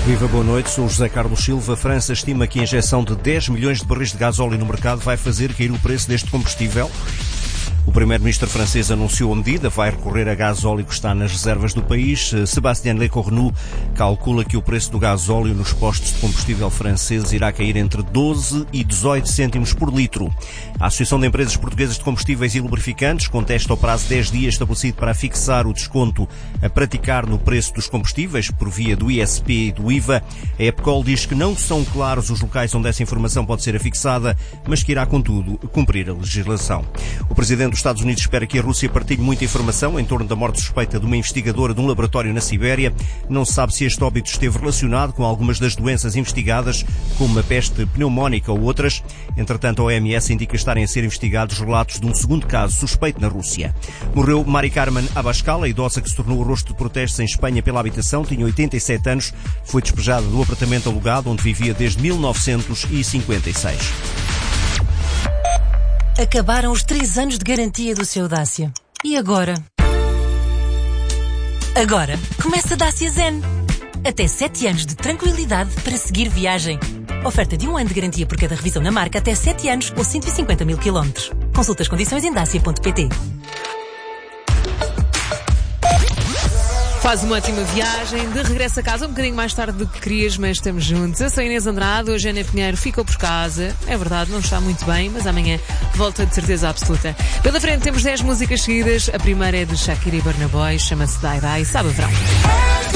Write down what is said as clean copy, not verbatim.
Viva, boa noite, sou José Carlos Silva. A França estima que a injeção de 10 milhões de barris de gasóleo no mercado vai fazer cair o preço deste combustível. O primeiro-ministro francês anunciou a medida, vai recorrer a gasóleo que está nas reservas do país. Sébastien Lecornu calcula que o preço do gasóleo nos postos de combustível franceses irá cair entre 12 e 18 cêntimos por litro. A Associação de Empresas Portuguesas de Combustíveis e Lubrificantes contesta o prazo de 10 dias estabelecido para fixar o desconto a praticar no preço dos combustíveis por via do ISP e do IVA. A EPCOL diz que não são claros os locais onde essa informação pode ser afixada, mas que irá, contudo, cumprir a legislação. O presidente dos Estados Unidos espera que a Rússia partilhe muita informação em torno da morte suspeita de uma investigadora de um laboratório na Sibéria. Não se sabe se este óbito esteve relacionado com algumas das doenças investigadas, como a peste pneumónica ou outras. Entretanto, a OMS indica estarem a ser investigados relatos de um segundo caso suspeito na Rússia. Morreu Mari Carmen Abascal, a idosa que se tornou o rosto de protestos em Espanha pela habitação. Tinha 87 anos, foi despejada do apartamento alugado onde vivia desde 1956. Acabaram os 3 anos de garantia do seu Dacia. E agora? Agora, começa a Dacia Zen. Até 7 anos de tranquilidade para seguir viagem. Oferta de 1 ano de garantia por cada revisão na marca até 7 anos ou 150 mil quilómetros. Consulta as condições em dacia.pt. Faz uma ótima viagem, de regresso a casa um bocadinho mais tarde do que querias, mas estamos juntos. Eu sou Inês Andrade, hoje a Ana Pinheiro ficou por casa. É verdade, não está muito bem, mas amanhã volta de certeza absoluta. Pela frente temos 10 músicas seguidas. A primeira é de Shakira e Burna Boy, chama-se Die Die, sabe verão.